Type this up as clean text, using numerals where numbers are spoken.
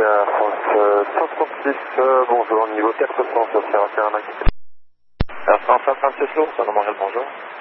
Air France 136, bonjour, niveau 400, ça sert à faire un accident. Air France 136, ça Montréal, bonjour.